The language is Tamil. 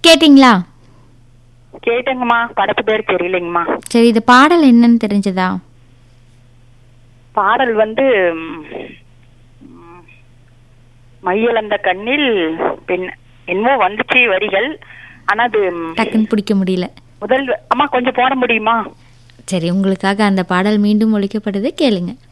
கேட்டிங்களா? கேட்டேங்கம்மா, படத்து பேர் தெரியலைங்கம்மா. சரி, இது பாடல் என்னன்னு தெரிஞ்சதா? பாடல் வந்து மையலந்த கண்ணில் பெண் என்னமோ வந்துச்சு வரிகள். ஆனா அது டக்குன்னு பிடிக்க முடியல. அம்மா கொஞ்சம் போட முடியுமா? சரி, உங்களுக்காக அந்த பாடல் மீண்டும் ஒலிக்கப்படுது, கேளுங்க.